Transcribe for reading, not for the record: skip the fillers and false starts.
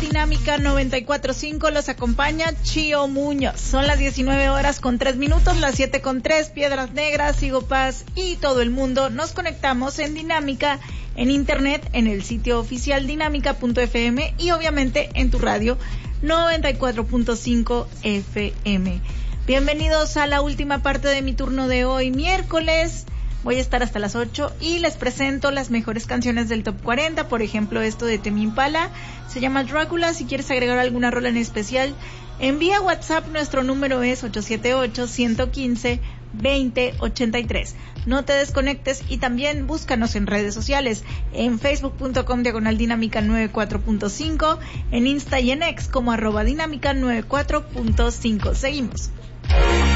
Dinámica 94.5 los acompaña Chio Muñoz. Son las 19:03, las 7:03, Piedras Negras, Sigo Paz y todo el mundo. Nos conectamos en Dinámica, en internet, en el sitio oficial dinámica.fm y obviamente en tu radio 94.5 FM. Bienvenidos a la última parte de mi turno de hoy, miércoles. Voy a estar hasta las 8 y les presento las mejores canciones del Top 40. Por ejemplo, esto de Tame Impala, se llama Drácula. Si quieres agregar alguna rola en especial, envía WhatsApp. Nuestro número es 878-115-2083. No te desconectes y también búscanos en redes sociales, en facebook.com/dinámica 94.5, en Insta y en X como @dinámica 94.5. Seguimos.